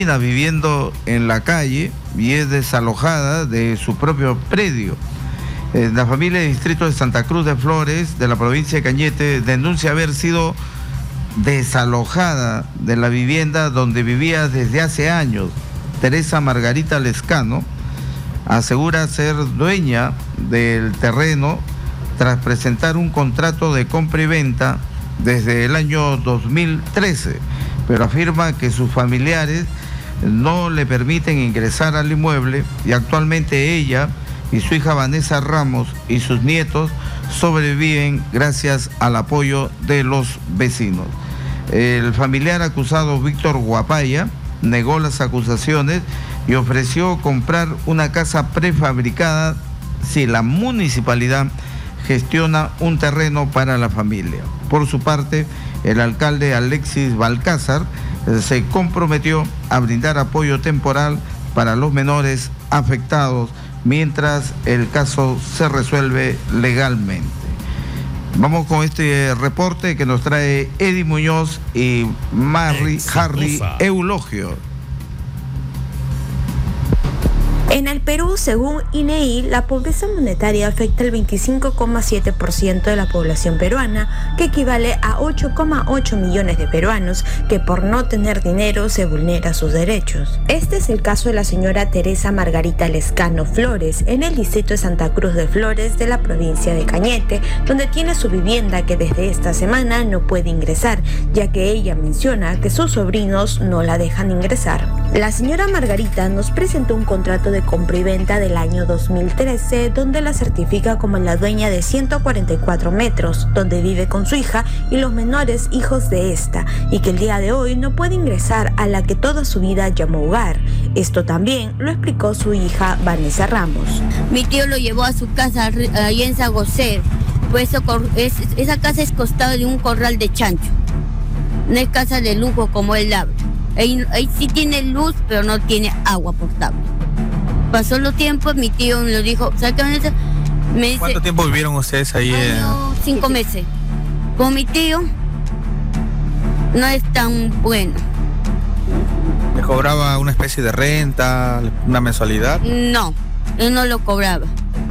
viviendo en la calle y es desalojada de su propio predio. La familia del distrito de Santa Cruz de Flores, de la provincia de Cañete, denuncia haber sido desalojada de la vivienda donde vivía desde hace años. Teresa Margarita Lescano asegura ser dueña del terreno tras presentar un contrato de compra y venta desde el año 2013, pero afirma que sus familiares no le permiten ingresar al inmueble y actualmente ella y su hija Vanessa Ramos y sus nietos sobreviven gracias al apoyo de los vecinos. El familiar acusado Víctor Guapaya negó las acusaciones y ofreció comprar una casa prefabricada si la municipalidad gestiona un terreno para la familia. Por su parte, el alcalde Alexis Balcázar se comprometió a brindar apoyo temporal para los menores afectados mientras el caso se resuelve legalmente. Vamos con este reporte que nos trae Eddie Muñoz y Harry Eulogio. En el Perú, según INEI, la pobreza monetaria afecta el 25,7% de la población peruana, que equivale a 8,8 millones de peruanos que por no tener dinero se vulnera sus derechos. Este es el caso de la señora Teresa Margarita Lescano Flores, en el distrito de Santa Cruz de Flores de la provincia de Cañete, donde tiene su vivienda que desde esta semana no puede ingresar, ya que ella menciona que sus sobrinos no la dejan ingresar. La señora Margarita nos presentó un contrato de compra y venta del año 2013, donde la certifica como la dueña de 144 metros, donde vive con su hija y los menores hijos de esta, y que el día de hoy no puede ingresar a la que toda su vida llamó hogar. Esto también lo explicó su hija Vanessa Ramos. Mi tío lo llevó a su casa allá en Sagocer, pues esa casa es costado de un corral de chancho, no es casa de lujo como él habla. Ahí sí tiene luz, pero no tiene agua potable. Pasó los tiempos, mi tío me lo dijo, ¿sabes qué, Vanessa? Me dice, ¿cuánto tiempo vivieron ustedes ahí? 5 meses. Con mi tío no es tan bueno. ¿Le cobraba una especie de renta, una mensualidad? No, él no lo cobraba.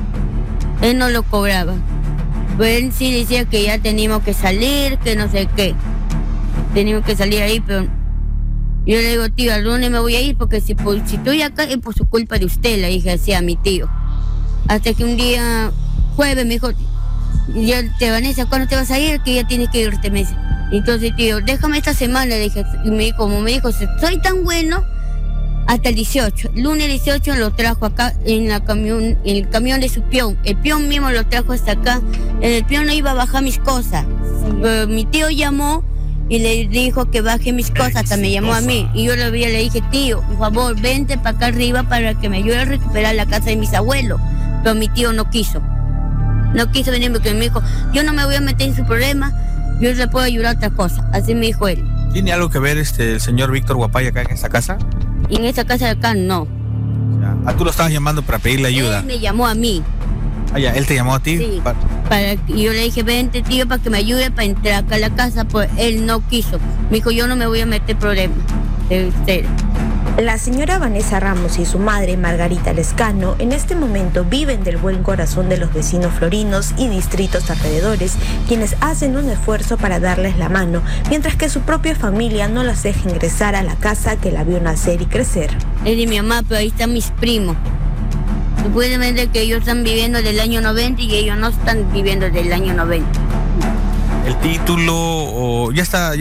Pero él sí decía que ya teníamos que salir, que no sé qué. Teníamos que salir ahí, pero yo le digo, tío, al lunes me voy a ir porque si estoy acá es por su culpa de usted, le dije así a mi tío. Hasta que un día, jueves, me dijo, ya te Vanessa, ¿cuándo te vas a ir? Que ya tienes que irte, me dice. Entonces, tío, déjame esta semana, le dije, y como me dijo, soy tan bueno, hasta el 18. Lunes 18 lo trajo acá en el camión de su peón. El peón mismo lo trajo hasta acá. El peón no iba a bajar mis cosas. Pero mi tío llamó y le dijo que baje mis cosas, hasta me llamó a mí. Y yo le dije, tío, por favor, vente para acá arriba para que me ayude a recuperar la casa de mis abuelos. Pero mi tío no quiso. No quiso venir porque me dijo, yo no me voy a meter en su problema, yo le puedo ayudar a otra cosa. Así me dijo él. ¿Tiene algo que ver el señor Víctor Guapaya acá en esta casa? Y en esa casa de acá no. Ah, tú lo estabas llamando para pedirle ayuda. Él me llamó a mí. Ah, ya, ¿él te llamó a ti? Sí, y yo le dije, vente tío para que me ayude para entrar acá a la casa, pues él no quiso. Me dijo, yo no me voy a meter problemas de usted. La señora Vanessa Ramos y su madre Margarita Lescano en este momento viven del buen corazón de los vecinos florinos y distritos alrededores, quienes hacen un esfuerzo para darles la mano, mientras que su propia familia no las deja ingresar a la casa que la vio nacer y crecer. Es de mi mamá, pero ahí están mis primos. Se puede ver que ellos están viviendo del año 90 y ellos no están viviendo del año 90. ¿El título ya está,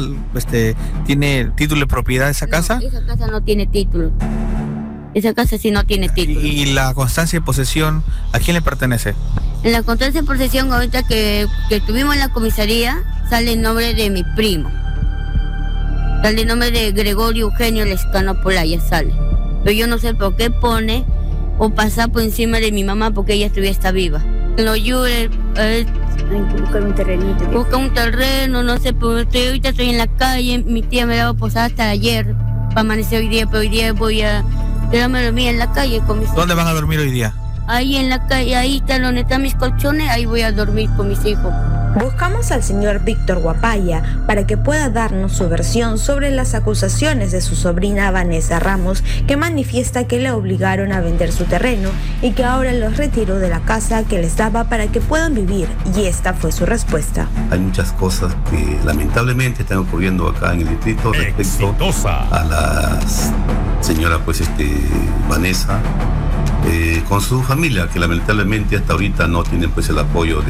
tiene título de propiedad de esa casa? No, esa casa no tiene título. Esa casa sí no tiene título. ¿Y la constancia de posesión a quién le pertenece? En la constancia de posesión, ahorita que estuvimos en la comisaría, sale el nombre de mi primo. Sale el nombre de Gregorio Eugenio Lescano Polaya, sale. Pero yo no sé por qué pone o pasa por encima de mi mamá porque ella todavía está viva. Lo ayude, buscar un terrenito. Busca un terreno, no sé, pero ahorita estoy en la calle, mi tía me daba posada hasta ayer, para amanecer hoy día, pero hoy día voy a quedarme a dormir en la calle con mis hijos. ¿Dónde van a dormir hoy día? Ahí en la calle, ahí está donde están mis colchones, ahí voy a dormir con mis hijos. Buscamos al señor Víctor Guapaya para que pueda darnos su versión sobre las acusaciones de su sobrina Vanessa Ramos, que manifiesta que le obligaron a vender su terreno y que ahora los retiró de la casa que les daba para que puedan vivir, y esta fue su respuesta. Hay muchas cosas que lamentablemente están ocurriendo acá en el distrito respecto a la señora Vanessa con su familia, que lamentablemente hasta ahorita no tienen el apoyo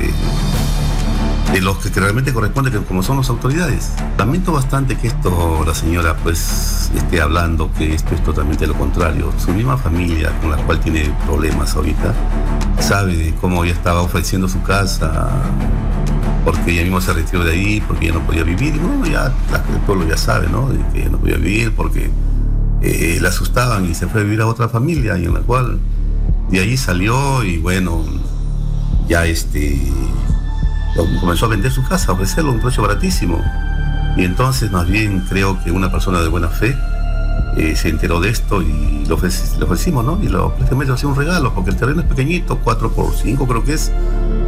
de los que realmente corresponde, que como son las autoridades. Lamento bastante que la señora esté hablando que esto es totalmente lo contrario. Su misma familia, con la cual tiene problemas ahorita, sabe de cómo ella estaba ofreciendo su casa, porque ella misma se retiró de ahí, porque ella no podía vivir. Y bueno, ya el pueblo ya sabe, ¿no?, de que ella no podía vivir porque la asustaban y se fue a vivir a otra familia, y en la cual de ahí salió y bueno, ya comenzó a vender su casa, a ofrecerlo a un precio baratísimo. Y entonces más bien creo que una persona de buena fe se enteró de esto y lo ofrecimos, ¿no? Y prácticamente hacía un regalo, porque el terreno es pequeñito, 4x5 creo que es,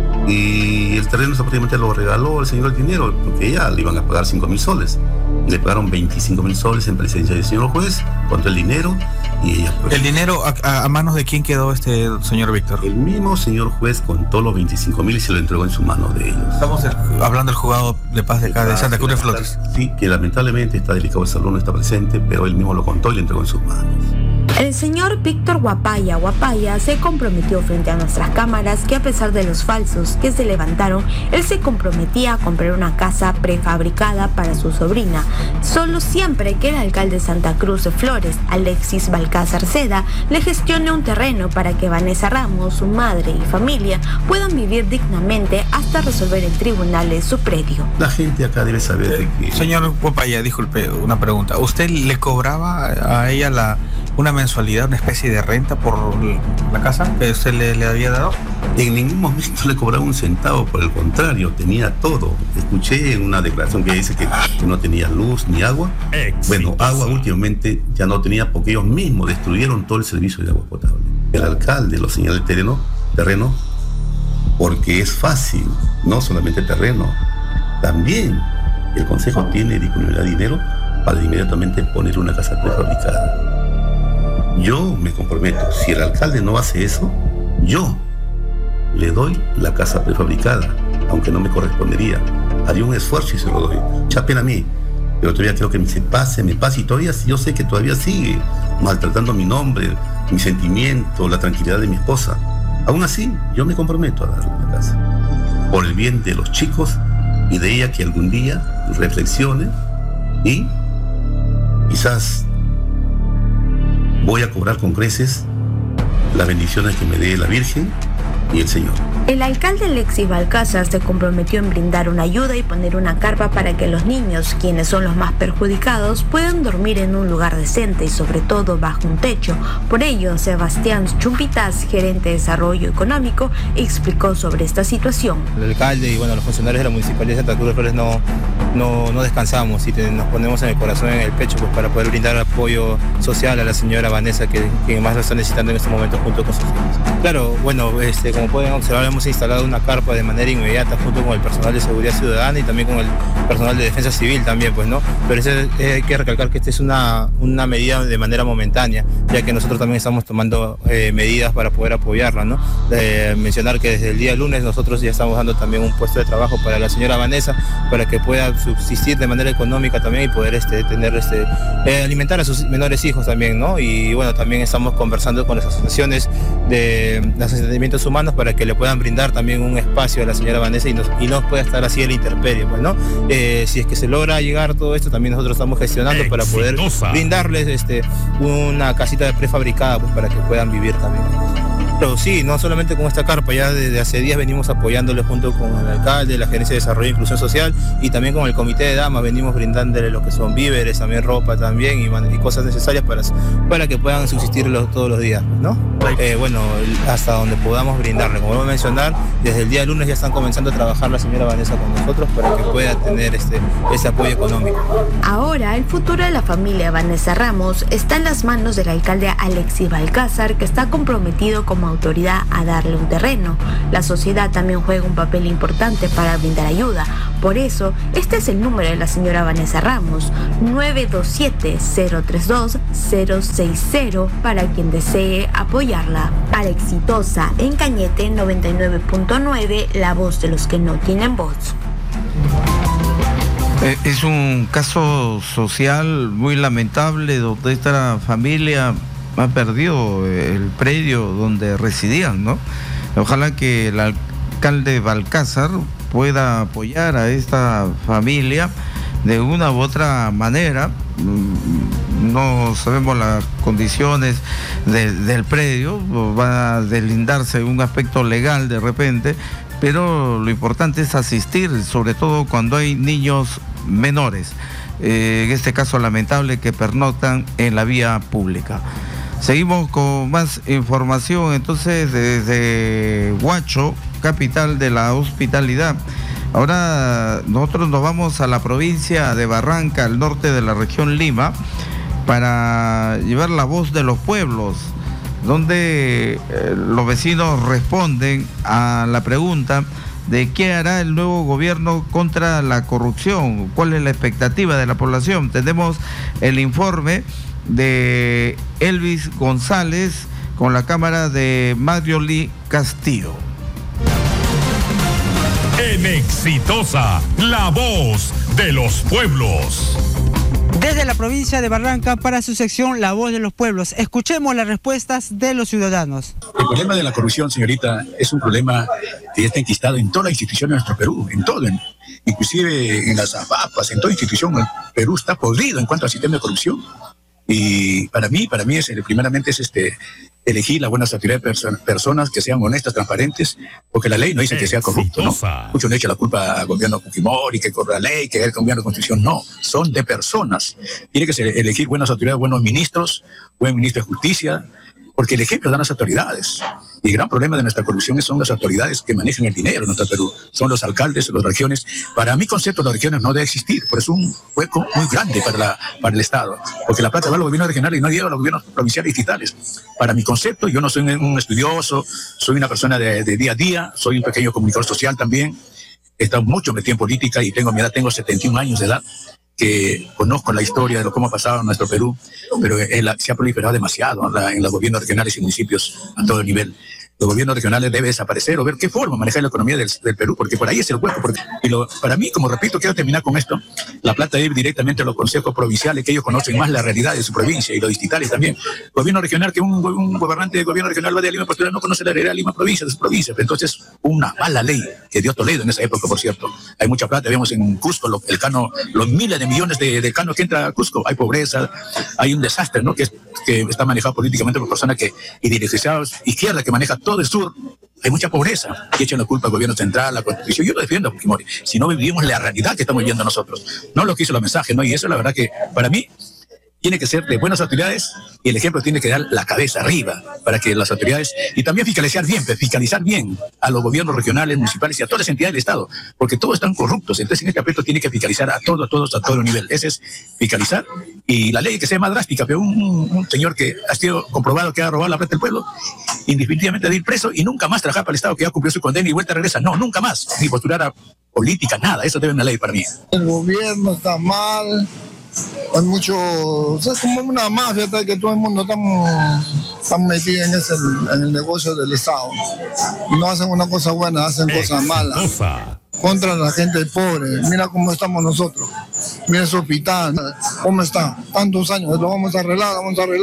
y el terreno prácticamente lo regaló el señor el dinero, porque ya le iban a pagar 5.000 soles. Y le pagaron 25.000 soles en presencia del señor juez, contó el dinero y ella... ¿El dinero a manos de quién quedó señor Víctor? El mismo señor juez contó los 25.000 y se lo entregó en su mano de ellos. Estamos hablando del juzgado de paz de acá de Santa Cruz de Flores. Sí, que lamentablemente está delicado el salón, no está presente, pero él mismo lo contó y le entregó en sus manos. El señor Víctor Guapaya se comprometió frente a nuestras cámaras que, a pesar de los falsos que se levantaron, él se comprometía a comprar una casa prefabricada para su sobrina, solo siempre que el alcalde de Santa Cruz de Flores, Alexis Balcázar Seda, le gestione un terreno para que Vanessa Ramos, su madre y familia puedan vivir dignamente hasta resolver en tribunales su predio. La gente acá debe saber de que... Señor Guapaya, disculpe, una pregunta. ¿Usted le cobraba a ella una mensualidad, una especie de renta por la casa que usted le había dado? En ningún momento le cobraba un centavo, por el contrario, tenía todo. Escuché en una declaración que dice que no tenía luz ni agua. Bueno, agua últimamente ya no tenía porque ellos mismos destruyeron todo el servicio de agua potable. El alcalde lo señala el terreno porque es fácil, no solamente el terreno, también el consejo tiene disponibilidad de dinero para inmediatamente poner una casa prefabricada. Yo me comprometo, si el alcalde no hace eso, yo le doy la casa prefabricada, aunque no me correspondería. Haría un esfuerzo y se lo doy. Mucha pena a mí, pero todavía creo que me pase, y todavía yo sé que todavía sigue maltratando mi nombre, mi sentimiento, la tranquilidad de mi esposa. Aún así, yo me comprometo a darle la casa, por el bien de los chicos y de ella, que algún día reflexione y quizás voy a cobrar con creces las bendiciones que me dé la Virgen y el Señor. El alcalde Alexis Balcázar se comprometió en brindar una ayuda y poner una carpa para que los niños, quienes son los más perjudicados, puedan dormir en un lugar decente y sobre todo bajo un techo. Por ello, Sebastián Chumpitas, gerente de Desarrollo Económico, explicó sobre esta situación. El alcalde y los funcionarios de la Municipalidad de Santa Cruz de Flores no descansamos y nos ponemos en el corazón, en el pecho, para poder brindar apoyo social a la señora Vanessa, que más lo está necesitando en este momento junto con sus hijos. Claro, como pueden observar, hemos instalado una carpa de manera inmediata junto con el personal de seguridad ciudadana y también con el personal de defensa civil también, pero hay que recalcar que esta es una medida de manera momentánea, ya que nosotros también estamos tomando medidas para poder apoyarla, ¿no? Mencionar que desde el día lunes nosotros ya estamos dando también un puesto de trabajo para la señora Vanessa, para que pueda subsistir de manera económica también y poder alimentar a sus menores hijos también, ¿no? Y también estamos conversando con las asociaciones de los asentamientos humanos para que le puedan brindar también un espacio a la señora Vanessa y no pueda estar así a la intemperie, ¿no? Si es que se logra llegar todo esto, también nosotros estamos gestionando para poder brindarles una casita prefabricada para que puedan vivir también. Pero sí, no solamente con esta carpa, ya desde hace días venimos apoyándole junto con el alcalde, la Gerencia de Desarrollo e Inclusión Social y también con el Comité de Damas, venimos brindándole lo que son víveres, también ropa también y cosas necesarias para que puedan subsistir todos los días, ¿no? Hasta donde podamos brindarle. Como voy a mencionar, desde el día lunes ya están comenzando a trabajar la señora Vanessa con nosotros para que pueda tener ese apoyo económico. Ahora, el futuro de la familia Vanessa Ramos está en las manos del alcalde Alexis Balcázar, que está comprometido como autoridad a darle un terreno. La sociedad también juega un papel importante para brindar ayuda. Por eso, este es el número de la señora Vanessa Ramos, 927-032-060, para quien desee apoyarla. Para Exitosa en Cañete 99.9, la voz de los que no tienen voz. Es un caso social muy lamentable donde esta familia ha perdido el predio donde residían, ¿no? Ojalá que el alcalde Balcázar pueda apoyar a esta familia de una u otra manera. No sabemos las condiciones del predio, va a deslindarse un aspecto legal de repente, pero lo importante es asistir, sobre todo cuando hay niños menores, en este caso lamentable, que pernoctan en la vía pública. Seguimos con más información entonces desde Huacho, capital de la hospitalidad. Ahora nosotros nos vamos a la provincia de Barranca, al norte de la región Lima, para llevar la voz de los pueblos, donde los vecinos responden a la pregunta de qué hará el nuevo gobierno contra la corrupción, cuál es la expectativa de la población. Tenemos el informe de Elvis González con la cámara de Marioli Castillo. En Exitosa, la voz de los pueblos. Desde la provincia de Barranca, para su sección La Voz de los Pueblos, escuchemos las respuestas de los ciudadanos. El problema de la corrupción, señorita, es un problema que ya está enquistado en toda la institución de nuestro Perú, en todo, inclusive en las AFAPAS, en toda institución. El Perú está podrido en cuanto al sistema de corrupción. Y para mí primeramente es elegir las buenas autoridades, personas que sean honestas, transparentes, porque la ley no dice que sea corrupto, ¿no? Muchos le echan la culpa al gobierno Fujimori, que corre la ley, que el gobierno de constitución. No, son de personas. Tiene que elegir buenas autoridades, buenos ministros, buen ministro de justicia, porque el ejemplo dan las autoridades. Y el gran problema de nuestra corrupción son las autoridades que manejan el dinero en nuestro Perú. Son los alcaldes, las regiones. Para mi concepto, las regiones no deben existir, pero es un hueco muy grande para el Estado, porque la plata va a los gobiernos regionales y no llega a los gobiernos provinciales y distritales. Para mi concepto, yo no soy un estudioso, soy una persona de día a día, soy un pequeño comunicador social también. He estado mucho metido en política y tengo 71 años de edad, que conozco la historia de cómo ha pasado en nuestro Perú, pero se ha proliferado demasiado en los gobiernos regionales y municipios a todo nivel. Los gobiernos regionales deben desaparecer o ver qué forma manejar la economía del Perú, porque por ahí es el hueco. Para mí, como repito, quiero terminar con esto, la plata debe ir directamente a los consejos provinciales, que ellos conocen más la realidad de su provincia, y los distritales también. Gobierno regional, que un gobernante de gobierno regional va de Lima, pues no conoce la realidad de Lima provincia, de su provincia. Entonces, una mala ley que dio Toledo en esa época, por cierto. Hay mucha plata, vemos en Cusco, los miles de millones de canos que entra a Cusco. Hay pobreza, hay un desastre, ¿no? Que está manejado políticamente por personas y dirigenciados izquierda, que maneja todo el sur. Hay mucha pobreza, que echan la culpa al gobierno central, la constitución. Yo lo defiendo a Fujimori, si no vivimos la realidad que estamos viviendo nosotros, no lo que hizo los mensajes, ¿no? Y eso la verdad que para mí tiene que ser de buenas autoridades, y el ejemplo tiene que dar la cabeza arriba para que las autoridades, y también fiscalizar bien a los gobiernos regionales, municipales y a todas las entidades del Estado, porque todos están corruptos. Entonces en este aspecto tiene que fiscalizar a todos, a todo nivel. Ese es fiscalizar, y la ley que sea más drástica, pero un señor que ha sido comprobado que ha robado la plata del pueblo, indefinitivamente de ir preso y nunca más trabajar para el Estado, que ya cumplió su condena y vuelta regresa. No, nunca más, ni postular a política, nada. Eso debe una ley para mí. El gobierno está mal. Hay mucho, o sea, como una mafia, que todo el mundo está metido en el negocio del Estado. No hacen una cosa buena, hacen cosas malas. Contra la gente pobre. Mira cómo estamos nosotros. Mira ese hospital, cómo está. Tantos años, lo vamos a arreglar.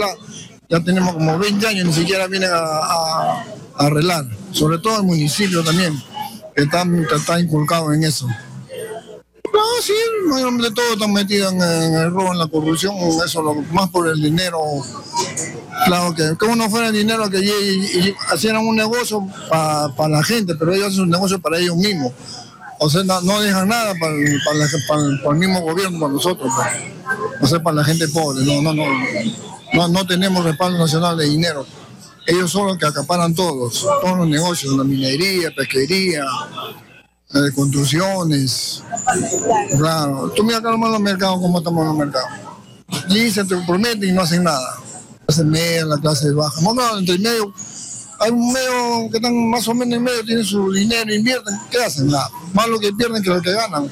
Ya tenemos como 20 años, ni siquiera vienen a arreglar. Sobre todo el municipio también, que está inculcado en eso. No, sí, de todo están metidos en el robo, en la corrupción, eso, más por el dinero. Claro, que uno fuera el dinero que y hicieran un negocio para la gente, pero ellos hacen un negocio para ellos mismos. O sea, no dejan nada para el mismo gobierno, para nosotros, o sea, para la gente pobre. No tenemos respaldo nacional de dinero. Ellos son los que acaparan todos los negocios, la minería, pesquería, construcciones. Claro, tú mira acá nomás los mercados, cómo estamos en los mercados. Y se te prometen y no hacen nada. La clase media, la clase baja. No, claro, entre medio hay un medio que están más o menos en medio, tienen su dinero, invierten, ¿qué hacen? Nada, más lo que pierden que lo que ganan.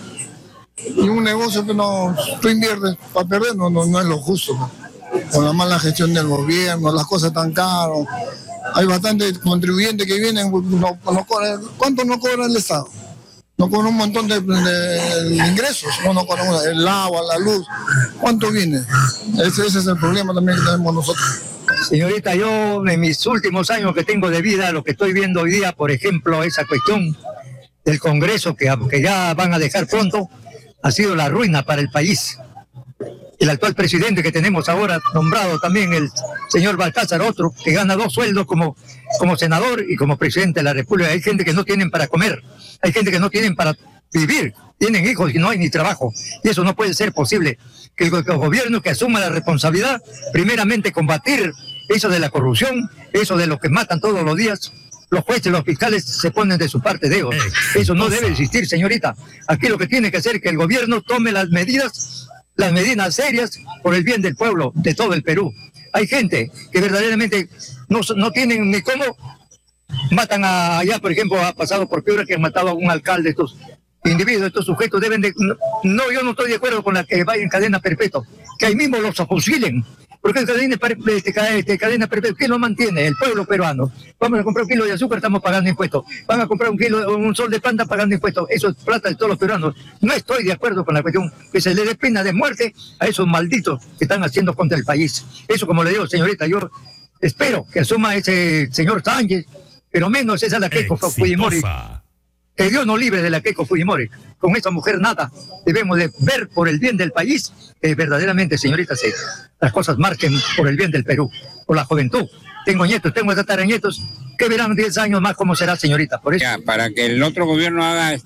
Y un negocio que no, tú inviertes para perder, no es lo justo, ¿no? Con la mala gestión del gobierno, las cosas tan caras. Hay bastantes contribuyentes que vienen, no cobran. ¿Cuánto no cobra el Estado? No cobra un montón de ingresos, no cobran el agua, la luz. ¿Cuánto viene? Ese es el problema también que tenemos nosotros. Señorita, yo en mis últimos años que tengo de vida, lo que estoy viendo hoy día, por ejemplo, esa cuestión del Congreso que ya van a dejar pronto, ha sido la ruina para el país. El actual presidente que tenemos ahora, nombrado también el señor Balcázar, otro que gana 2 sueldos como senador y como presidente de la República. Hay gente que no tienen para comer, hay gente que no tienen para vivir, tienen hijos y no hay ni trabajo. Y eso no puede ser posible. Que el gobierno que asuma la responsabilidad, primeramente combatir eso de la corrupción, eso de los que matan todos los días. Los jueces, los fiscales se ponen de su parte de ellos. Eso no debe existir, señorita. Aquí lo que tiene que hacer es que el gobierno tome las medidas serias por el bien del pueblo, de todo el Perú. Hay gente que verdaderamente no tienen ni cómo. Matan allá, por ejemplo, ha pasado por Piura que han matado a un alcalde. Estos individuos, estos sujetos deben de... No, yo no estoy de acuerdo con la que vaya en cadena perpetua. Que ahí mismo los fusilen. Porque cadena perpetua, ¿quién lo mantiene? El pueblo peruano. Vamos a comprar 1 kilo de azúcar, estamos pagando impuestos. Van a comprar un sol de planta pagando impuestos. Eso es plata de todos los peruanos. No estoy de acuerdo con la cuestión que se le dé pena de muerte a esos malditos que están haciendo contra el país. Eso, como le digo, señorita, yo espero que asuma ese señor Sánchez, pero menos esa la Keiko Fujimori. Que Dios nos libre de la Keiko Fujimori. Con esa mujer nada. Debemos de ver por el bien del país que verdaderamente, señorita, las cosas marchen por el bien del Perú, por la juventud. Tengo nietos, tengo tataranietos, que verán 10 años más cómo será, señorita. Por eso. Ya, para que el otro gobierno haga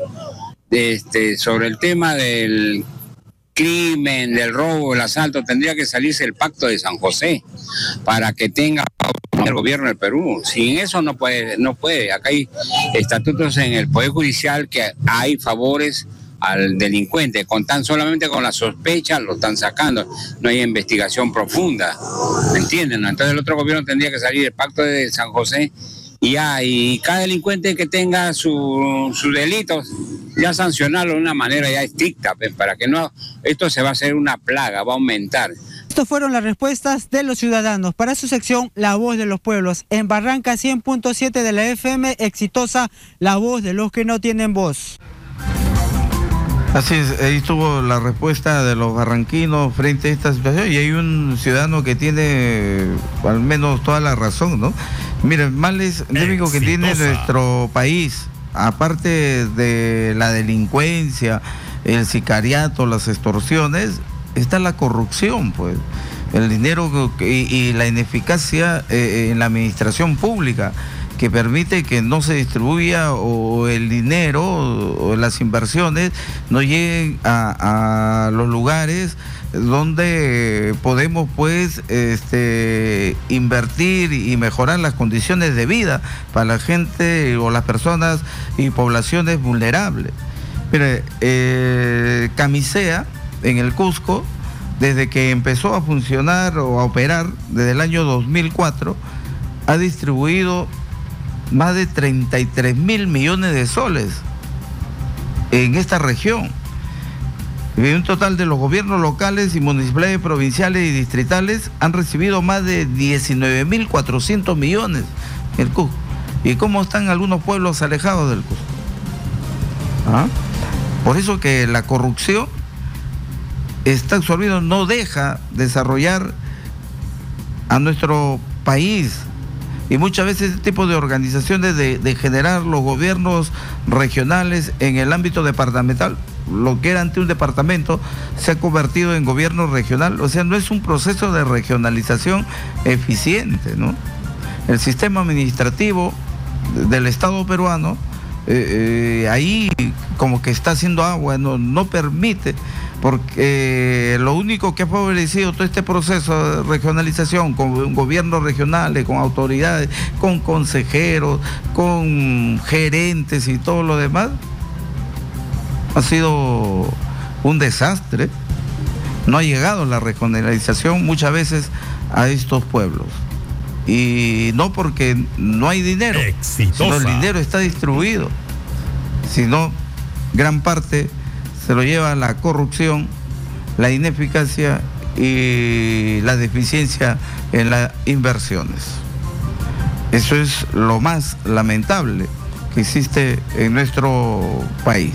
sobre el tema del crimen, del robo, el asalto, tendría que salirse el Pacto de San José para que tenga el gobierno del Perú. Sin eso no puede. Acá hay estatutos en el Poder Judicial que hay favores al delincuente, solamente con la sospecha lo están sacando, no hay investigación profunda, ¿me entienden? Entonces el otro gobierno tendría que salir el Pacto de San José y cada delincuente que tenga sus delitos, ya sancionarlo de una manera ya estricta, para que no, esto se va a hacer una plaga, va a aumentar. Estas fueron las respuestas de los ciudadanos para su sección La Voz de los Pueblos. En Barranca 100.7 de la FM, exitosa, la voz de los que no tienen voz. Así es, ahí estuvo la respuesta de los barranquinos frente a esta situación y hay un ciudadano que tiene al menos toda la razón, ¿no? Miren, males endémicos que tiene nuestro país, aparte de la delincuencia, el sicariato, las extorsiones, está la corrupción, pues. El dinero y la ineficacia en la administración pública, que permite que no se distribuya o el dinero o las inversiones no lleguen a los lugares donde podemos pues invertir y mejorar las condiciones de vida para la gente o las personas y poblaciones vulnerables. Mire, Camisea en el Cusco, desde que empezó a funcionar o a operar desde el año 2004, ha distribuido más de 33.000 millones de soles en esta región. Y un total de los gobiernos locales y municipales, provinciales y distritales han recibido más de 19.400 millones en el Cusco. ¿Y cómo están algunos pueblos alejados del Cusco? ¿Ah? Por eso que la corrupción está absorbiendo, no deja desarrollar a nuestro país. Y muchas veces este tipo de organizaciones de generar los gobiernos regionales en el ámbito departamental, lo que era ante un departamento, se ha convertido en gobierno regional. O sea, no es un proceso de regionalización eficiente, ¿no? El sistema administrativo del Estado peruano, ahí como que está haciendo agua, no permite, porque lo único que ha favorecido todo este proceso de regionalización con gobiernos regionales, con autoridades, con consejeros, con gerentes y todo lo demás, ha sido un desastre. No ha llegado la regionalización muchas veces a estos pueblos. y no porque no hay dinero, sino el dinero está distribuido, sino gran parte se lo lleva la corrupción, la ineficacia y la deficiencia en las inversiones. Eso es lo más lamentable que existe en nuestro país.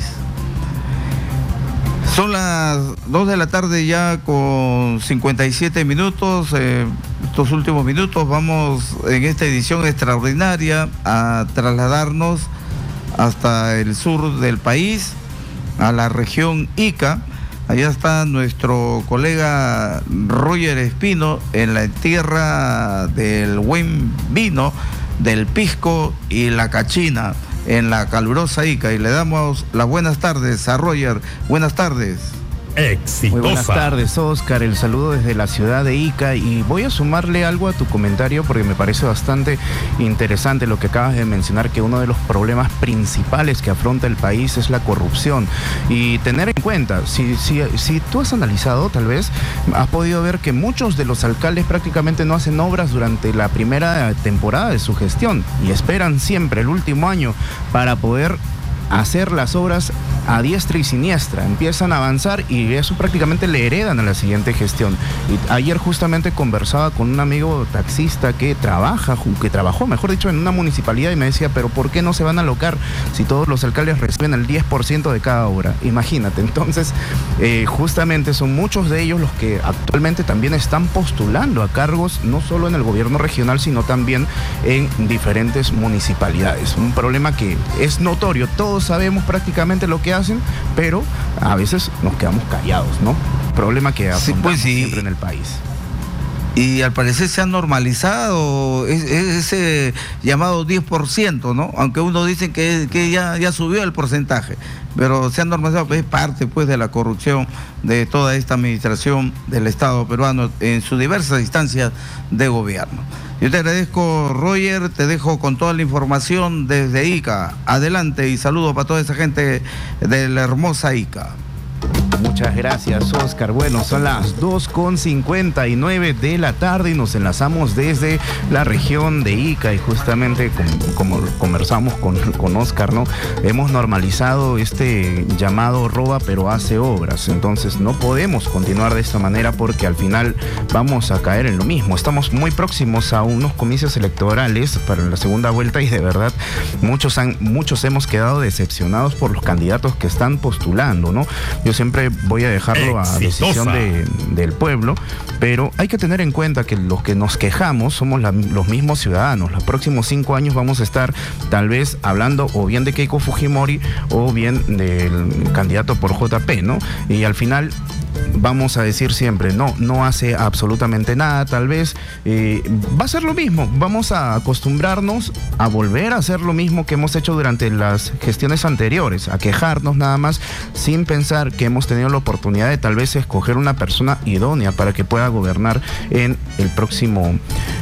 Son las 2 de la tarde ya con 57 minutos. Estos últimos minutos vamos en esta edición extraordinaria a trasladarnos hasta el sur del país, a la región Ica. Allá está nuestro colega Roger Espino en la tierra del buen vino, del pisco y la cachina, en la calurosa Ica, y le damos las buenas tardes a Roger. Buenas tardes. Exitosa. Muy buenas tardes, Oscar, el saludo desde la ciudad de Ica, y voy a sumarle algo a tu comentario porque me parece bastante interesante lo que acabas de mencionar, que uno de los problemas principales que afronta el país es la corrupción, y tener en cuenta, si tú has analizado, tal vez has podido ver que muchos de los alcaldes prácticamente no hacen obras durante la primera temporada de su gestión y esperan siempre el último año para poder hacer las obras a diestra y siniestra, empiezan a avanzar y eso prácticamente le heredan a la siguiente gestión. Y ayer justamente conversaba con un amigo taxista que trabajó, mejor dicho, en una municipalidad, y me decía, pero ¿por qué no se van a alocar si todos los alcaldes reciben el 10% de cada obra? Imagínate. Entonces, justamente son muchos de ellos los que actualmente también están postulando a cargos, no solo en el gobierno regional, sino también en diferentes municipalidades. Un problema que es notorio, todos sabemos prácticamente lo que hacen, pero a veces nos quedamos callados, ¿no? Problema que afrontamos siempre en el país. Y al parecer se ha normalizado ese llamado 10%, ¿no? Aunque uno dice que ya subió el porcentaje, pero se ha normalizado, es parte pues de la corrupción de toda esta administración del Estado peruano en sus diversas instancias de gobierno. Yo te agradezco, Roger, te dejo con toda la información desde Ica. Adelante y saludos para toda esa gente de la hermosa Ica. Muchas gracias, Oscar. Bueno, son las 2:59 de la tarde y nos enlazamos desde la región de Ica, y justamente como conversamos con Oscar, ¿no? Hemos normalizado este llamado roba pero hace obras. Entonces no podemos continuar de esta manera porque al final vamos a caer en lo mismo. Estamos muy próximos a unos comicios electorales para la segunda vuelta y de verdad muchos hemos quedado decepcionados por los candidatos que están postulando, ¿no? Yo siempre voy a dejarlo a decisión del pueblo, pero hay que tener en cuenta que los que nos quejamos somos los mismos ciudadanos. Los próximos 5 años vamos a estar tal vez hablando o bien de Keiko Fujimori o bien del candidato por JP, ¿no? Y al final vamos a decir siempre, no hace absolutamente nada, tal vez va a ser lo mismo, vamos a acostumbrarnos a volver a hacer lo mismo que hemos hecho durante las gestiones anteriores, a quejarnos nada más sin pensar que hemos tenido la oportunidad de tal vez escoger una persona idónea para que pueda gobernar en el próximo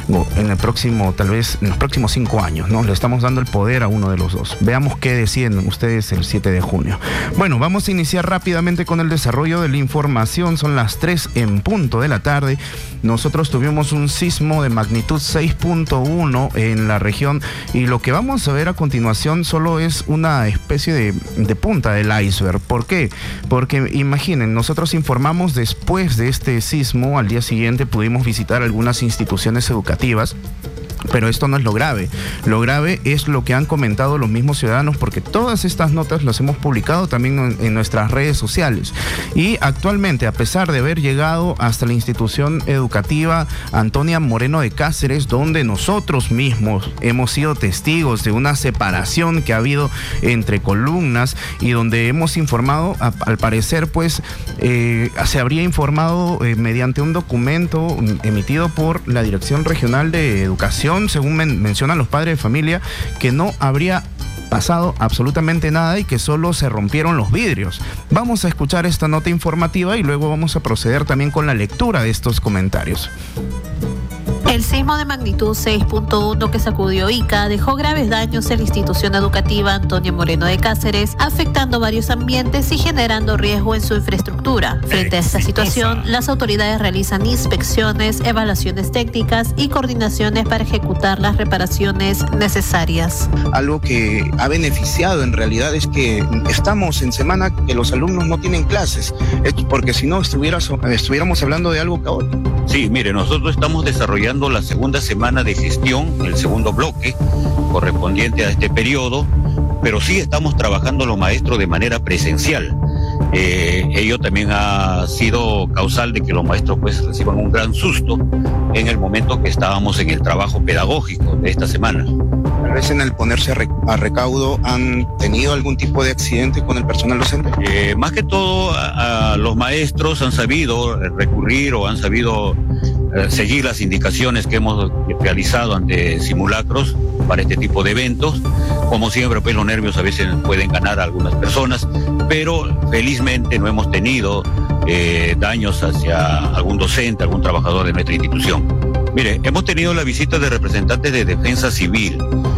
tal vez en los próximos 5 años, ¿no? Le estamos dando el poder a uno de los dos. Veamos qué deciden ustedes el 7 de junio. Bueno, vamos a iniciar rápidamente con el desarrollo de la información. Son las 3 en punto de la tarde. Nosotros tuvimos un sismo de magnitud 6.1 en la región y lo que vamos a ver a continuación solo es una especie de punta del iceberg. ¿Por qué? Porque imaginen, nosotros informamos después de este sismo, al día siguiente pudimos visitar algunas instituciones educativas. Pero esto no es lo grave. Lo grave es lo que han comentado los mismos ciudadanos, porque todas estas notas las hemos publicado también en nuestras redes sociales. Y actualmente, a pesar de haber llegado hasta la institución educativa Antonia Moreno de Cáceres, donde nosotros mismos hemos sido testigos de una separación que ha habido entre columnas y donde hemos informado, al parecer, pues, se habría informado mediante un documento emitido por la Dirección Regional de Educación, según mencionan los padres de familia, que no habría pasado absolutamente nada y que solo se rompieron los vidrios. Vamos a escuchar esta nota informativa y luego vamos a proceder también con la lectura de estos comentarios. El El sismo de magnitud 6.1 que sacudió Ica dejó graves daños en la institución educativa Antonio Moreno de Cáceres, afectando varios ambientes y generando riesgo en su infraestructura. Frente a esta situación, las autoridades realizan inspecciones, evaluaciones técnicas y coordinaciones para ejecutar las reparaciones necesarias. Algo que ha beneficiado en realidad es que estamos en semana que los alumnos no tienen clases, porque si no estuviéramos hablando de algo caótico. Sí, mire, nosotros estamos desarrollando la segunda semana de gestión, el segundo bloque correspondiente a este periodo, pero sí estamos trabajando los maestros de manera presencial. Ello también ha sido causal de que los maestros pues reciban un gran susto en el momento que estábamos en el trabajo pedagógico de esta semana. Tal vez en el ponerse a recaudo han tenido algún tipo de accidente con el personal docente. Más que todo los maestros han sabido recurrir o han sabido seguir las indicaciones que hemos realizado ante simulacros para este tipo de eventos. Como siempre, pues los nervios a veces pueden ganar a algunas personas, pero felizmente no hemos tenido daños hacia algún docente, algún trabajador de nuestra institución. Mire, hemos tenido la visita de representantes de Defensa Civil.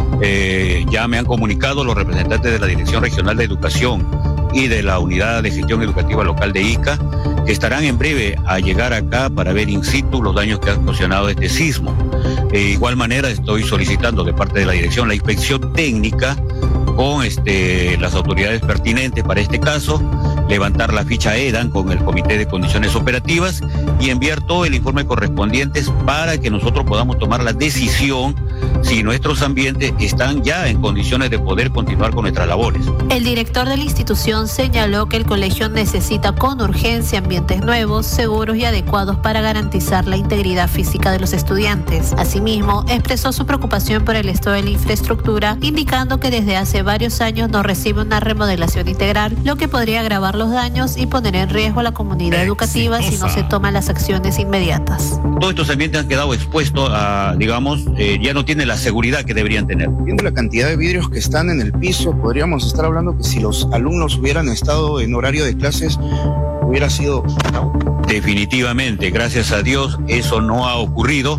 Ya me han comunicado los representantes de la Dirección Regional de Educación y de la Unidad de Gestión Educativa Local de Ica, que estarán en breve a llegar acá para ver in situ los daños que ha ocasionado este sismo. De igual manera estoy solicitando de parte de la dirección la inspección técnica con las autoridades pertinentes para este caso, levantar la ficha EDAN con el Comité de Condiciones Operativas y enviar todo el informe correspondiente para que nosotros podamos tomar la decisión si nuestros ambientes están ya en condiciones de poder continuar con nuestras labores. El director de la institución señaló que el colegio necesita con urgencia ambientes nuevos, seguros y adecuados para garantizar la integridad física de los estudiantes. Asimismo, expresó su preocupación por el estado de la infraestructura, indicando que desde hace varios años no recibe una remodelación integral, lo que podría agravar los daños y poner en riesgo a la comunidad educativa si no se toman las acciones inmediatas. Todos estos ambientes han quedado expuestos a, ya no tienen la seguridad que deberían tener. Viendo la cantidad de vidrios que están en el piso, podríamos estar hablando que si los alumnos hubieran estado en horario de clases, hubiera sido... Definitivamente, gracias a Dios, eso no ha ocurrido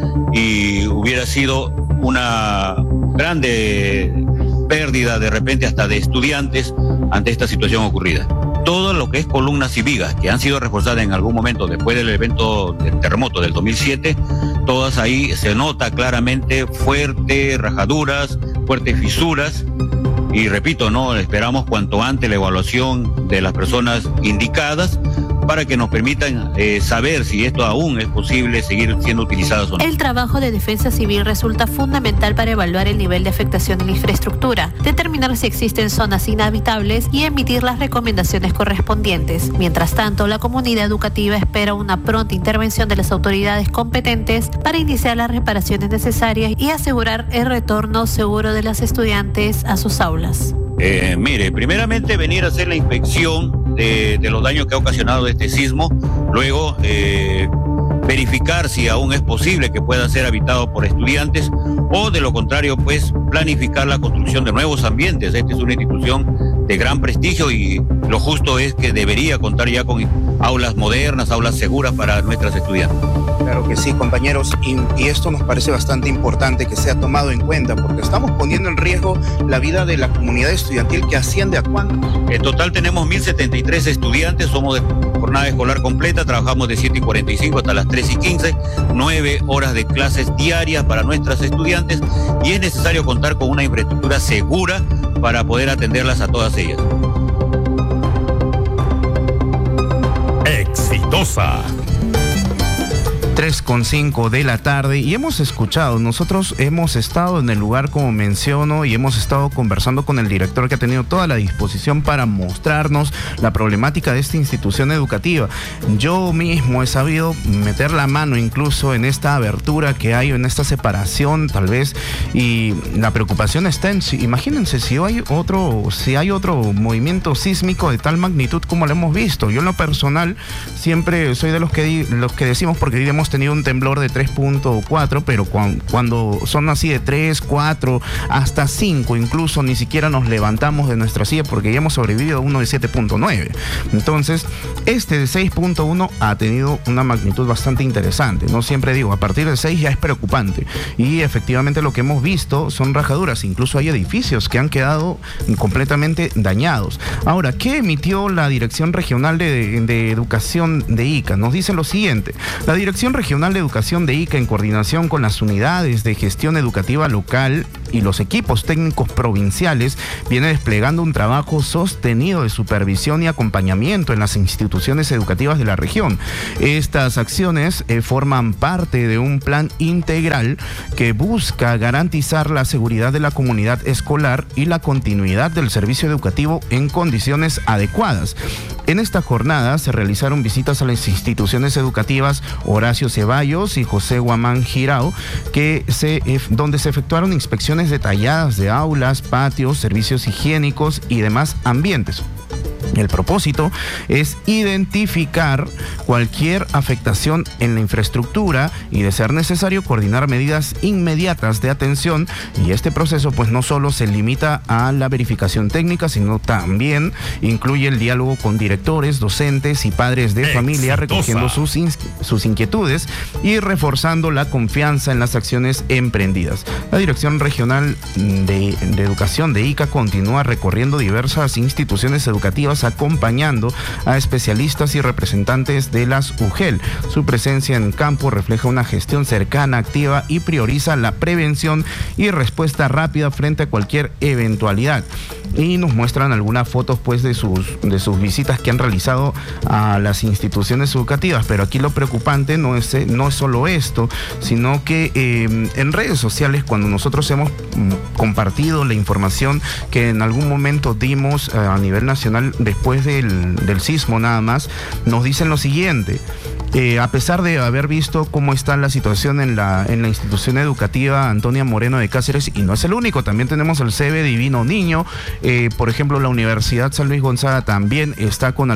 y hubiera sido una grande pérdida de repente hasta de estudiantes ante esta situación ocurrida. Todo lo que es columnas y vigas que han sido reforzadas en algún momento después del evento del terremoto del 2007, todas ahí se nota claramente fuertes rajaduras, fuertes fisuras y repito, esperamos cuanto antes la evaluación de las personas indicadas para que nos permitan saber si esto aún es posible seguir siendo utilizadas o no. El trabajo de Defensa Civil resulta fundamental para evaluar el nivel de afectación en la infraestructura, determinar si existen zonas inhabitables y emitir las recomendaciones correspondientes. Mientras tanto, la comunidad educativa espera una pronta intervención de las autoridades competentes para iniciar las reparaciones necesarias y asegurar el retorno seguro de los estudiantes a sus aulas. Mire, primeramente venir a hacer la inspección de los daños que ha ocasionado este sismo, luego verificar si aún es posible que pueda ser habitado por estudiantes o de lo contrario pues planificar la construcción de nuevos ambientes. Esta es una institución de gran prestigio y lo justo es que debería contar ya con aulas modernas, aulas seguras para nuestras estudiantes. Claro que sí, compañeros, y esto nos parece bastante importante que sea tomado en cuenta porque estamos poniendo en riesgo la vida de la comunidad estudiantil que asciende a cuánto. En total tenemos 1.073 estudiantes, somos de jornada escolar completa, trabajamos de 7:45 hasta las 3:15, 9 horas de clases diarias para nuestras estudiantes y es necesario contar con una infraestructura segura para poder atenderlas a todas ellas. Exitosa. 3:05 de la tarde y hemos escuchado, nosotros hemos estado en el lugar como menciono y hemos estado conversando con el director que ha tenido toda la disposición para mostrarnos la problemática de esta institución educativa. Yo mismo he sabido meter la mano incluso en esta abertura que hay, en esta separación tal vez, y la preocupación está en, imagínense si hay otro movimiento sísmico de tal magnitud como lo hemos visto. Yo en lo personal siempre soy de los que decimos, porque diremos hemos tenido un temblor de 3.4, pero cuando son así de 3, 4, hasta 5, incluso ni siquiera nos levantamos de nuestra silla porque ya hemos sobrevivido a uno de 7.9. Entonces, este de 6.1 ha tenido una magnitud bastante interesante, ¿no? Siempre digo, a partir de 6 ya es preocupante. Y efectivamente lo que hemos visto son rajaduras, incluso hay edificios que han quedado completamente dañados. Ahora, ¿qué emitió la Dirección Regional de Educación de Ica? Nos dice lo siguiente: la Dirección Regional de Educación de Ica, en coordinación con las unidades de gestión educativa local y los equipos técnicos provinciales, viene desplegando un trabajo sostenido de supervisión y acompañamiento en las instituciones educativas de la región. Estas acciones forman parte de un plan integral que busca garantizar la seguridad de la comunidad escolar y la continuidad del servicio educativo en condiciones adecuadas. En esta jornada se realizaron visitas a las instituciones educativas Horacio Ceballos y José Guamán Girao, donde se efectuaron inspecciones detalladas de aulas, patios, servicios higiénicos y demás ambientes. El propósito es identificar cualquier afectación en la infraestructura y, de ser necesario, coordinar medidas inmediatas de atención. Y este proceso pues no solo se limita a la verificación técnica, sino también incluye el diálogo con directores, docentes y padres de familia, recogiendo sus inquietudes y reforzando la confianza en las acciones emprendidas. La Dirección Regional de Educación de Ica continúa recorriendo diversas instituciones educativas, acompañando a especialistas y representantes de las UGEL. Su presencia en campo refleja una gestión cercana, activa y prioriza la prevención y respuesta rápida frente a cualquier eventualidad. Y nos muestran algunas fotos pues de sus visitas que han realizado a las instituciones educativas. Pero aquí lo preocupante no es solo esto, sino que en redes sociales, cuando nosotros hemos compartido la información que en algún momento dimos a nivel nacional después del sismo nada más, nos dicen lo siguiente: a pesar de haber visto cómo está la situación en la institución educativa Antonia Moreno de Cáceres, y no es el único, también tenemos el CB Divino Niño, por ejemplo la Universidad San Luis Gonzaga también está con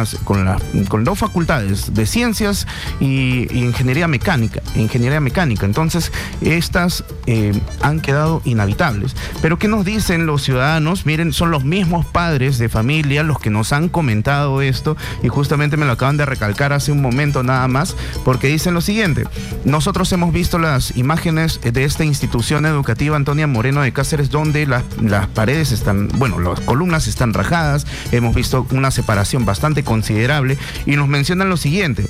dos facultades de ciencias y ingeniería mecánica. Entonces estas han quedado inhabitables. Pero ¿qué nos dicen los ciudadanos? Miren, son los mismos padres de familia los que nos han comentado esto, y justamente me lo acaban de recalcar hace un momento nada más, porque dicen lo siguiente: nosotros hemos visto las imágenes de esta institución educativa Antonia Moreno de Cáceres, donde las paredes están, las columnas están rajadas, hemos visto una separación bastante considerable, y nos mencionan lo siguiente: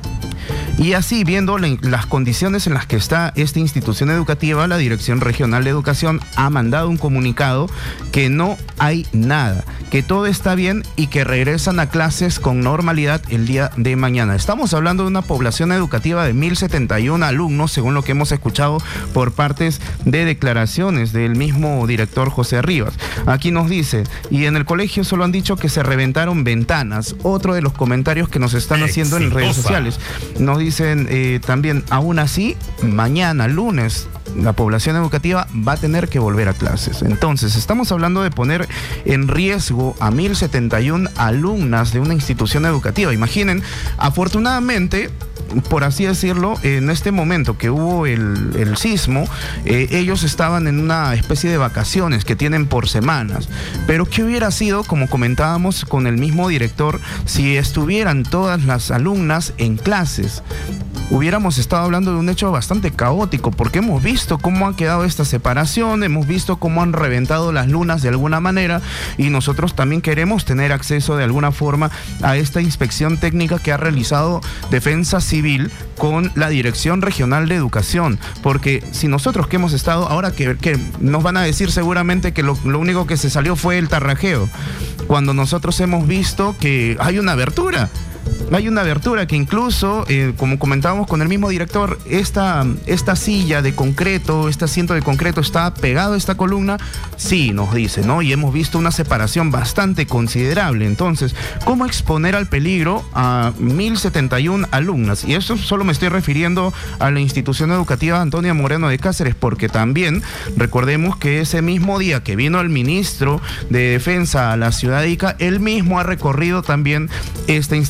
y así, viendo las condiciones en las que está esta institución educativa, la Dirección Regional de Educación ha mandado un comunicado que no hay nada, que todo está bien y que regresan a clases con normalidad el día de mañana. Estamos hablando de una población educativa de 1.071 alumnos, según lo que hemos escuchado por partes de declaraciones del mismo director José Rivas. Aquí nos dice: y en el colegio solo han dicho que se reventaron ventanas. Otro de los comentarios que nos están haciendo en redes sociales. Nos dicen también: aún así, mañana, lunes, la población educativa va a tener que volver a clases. Entonces, estamos hablando de poner en riesgo a 1.071 alumnas de una institución educativa. Imaginen, afortunadamente, por así decirlo, en este momento que hubo el sismo, ellos estaban en una especie de vacaciones que tienen por semanas. Pero ¿qué hubiera sido, como comentábamos con el mismo director, si estuvieran todas las alumnas en clases? Hubiéramos estado hablando de un hecho bastante caótico, porque hemos visto cómo ha quedado esta separación, hemos visto cómo han reventado las lunas de alguna manera, y nosotros también queremos tener acceso de alguna forma a esta inspección técnica que ha realizado Defensa Civil con la Dirección Regional de Educación, porque si nosotros que hemos estado, ahora que nos van a decir seguramente que lo único que se salió fue el tarrajeo, cuando nosotros hemos visto que hay una abertura. Hay una abertura que incluso, como comentábamos con el mismo director, esta silla de concreto, este asiento de concreto está pegado a esta columna, sí, nos dice, ¿no? Y hemos visto una separación bastante considerable. Entonces, ¿cómo exponer al peligro a 1.071 alumnas? Y eso solo me estoy refiriendo a la institución educativa Antonia Moreno de Cáceres, porque también recordemos que ese mismo día que vino el ministro de Defensa a la ciudad de Ica, él mismo ha recorrido también esta institución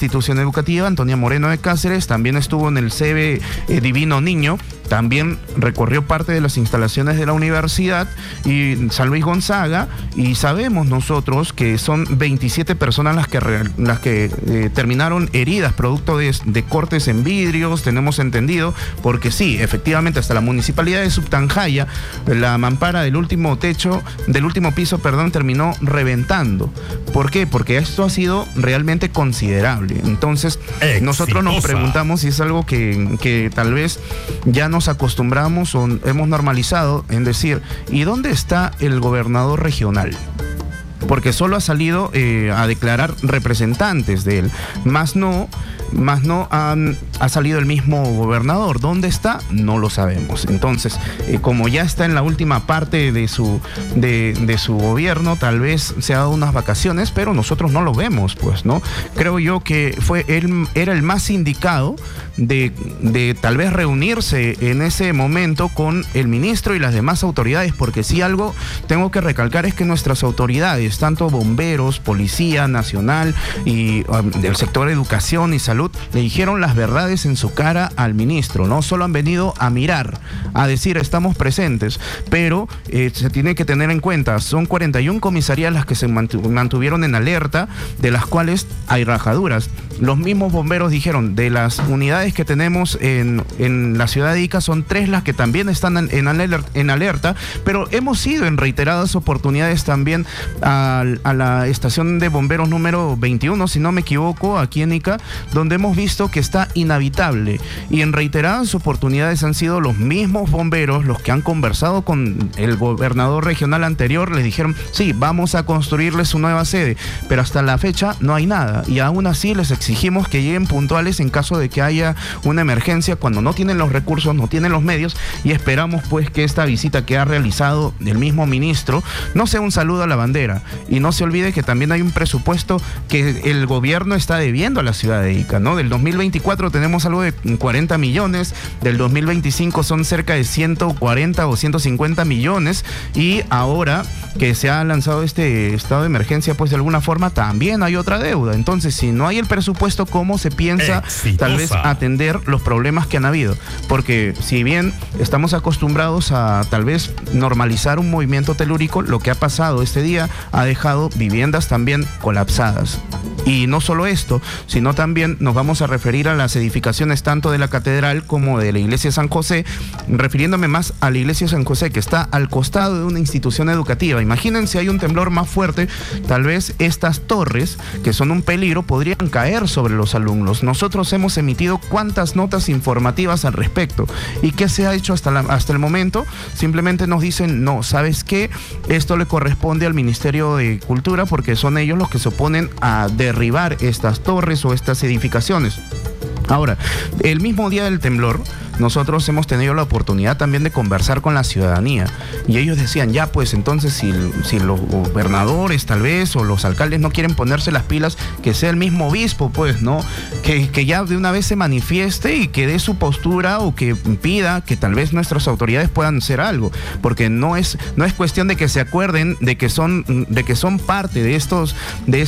educativa, Antonia Moreno de Cáceres, también estuvo en el CB Divino Niño, también recorrió parte de las instalaciones de la universidad y San Luis Gonzaga, y sabemos nosotros que son 27 personas las que terminaron heridas producto de cortes en vidrios, tenemos entendido, porque sí, efectivamente hasta la municipalidad de Subtanjaya, la mampara del último piso, terminó reventando. ¿Por qué? Porque esto ha sido realmente considerable. Entonces, nosotros nos preguntamos si es algo que tal vez ya nos acostumbramos o hemos normalizado en decir, ¿y dónde está el gobernador regional? Porque solo ha salido a declarar representantes de él, más no ha salido el mismo gobernador. ¿Dónde está? No lo sabemos. Entonces, como ya está en la última parte de su gobierno, tal vez se ha dado unas vacaciones, pero nosotros no lo vemos, pues, ¿no? Creo yo que era el más indicado de tal vez reunirse en ese momento con el ministro y las demás autoridades, porque si algo tengo que recalcar es que nuestras autoridades, tanto bomberos, policía nacional y del sector educación y salud, le dijeron las verdades en su cara al ministro. No solo han venido a mirar, a decir estamos presentes, pero se tiene que tener en cuenta, son 41 comisarías las que se mantuvieron en alerta, de las cuales hay rajaduras. Los mismos bomberos dijeron, de las unidades que tenemos en la ciudad de Ica, son 3 las que también están en alerta, pero hemos ido en reiteradas oportunidades también a la estación de bomberos número 21, si no me equivoco, aquí en Ica, donde hemos visto que está inhabitable, y en reiteradas oportunidades han sido los mismos bomberos los que han conversado con el gobernador regional anterior, les dijeron, sí, vamos a construirles su nueva sede, pero hasta la fecha no hay nada, y aún así les exigimos que lleguen puntuales en caso de que haya una emergencia, cuando no tienen los recursos, no tienen los medios, y esperamos pues que esta visita que ha realizado el mismo ministro no sea un saludo a la bandera, y no se olvide que también hay un presupuesto que el gobierno está debiendo a la ciudad de Ica, ¿no? Del 2024 tenemos algo de 40 millones, del 2025 son cerca de 140 o 150 millones, y ahora que se ha lanzado este estado de emergencia, pues de alguna forma también hay otra deuda. Entonces, si no hay el presupuesto, ¿cómo se piensa tal vez atender los problemas que han habido? Porque si bien estamos acostumbrados a tal vez normalizar un movimiento telúrico, lo que ha pasado este día ha dejado viviendas también colapsadas. Y no solo esto, sino también nos vamos a referir a las edificaciones tanto de la catedral como de la iglesia San José, refiriéndome más a la iglesia San José, que está al costado de una institución educativa. Imagínense, hay un temblor más fuerte, tal vez estas torres, que son un peligro, podrían caer sobre los alumnos. Nosotros hemos emitido cuántas notas informativas al respecto. ¿Y qué se ha hecho hasta el momento? Simplemente nos dicen, no, ¿sabes qué? Esto le corresponde al Ministerio de Cultura, porque son ellos los que se oponen a derribar estas torres o estas edificaciones. Ahora, el mismo día del temblor, nosotros hemos tenido la oportunidad también de conversar con la ciudadanía, y ellos decían, ya pues entonces si los gobernadores tal vez o los alcaldes no quieren ponerse las pilas, que sea el mismo obispo, pues, ¿no? Que ya de una vez se manifieste y que dé su postura, o que pida que tal vez nuestras autoridades puedan hacer algo, porque no es cuestión de que se acuerden de que son parte de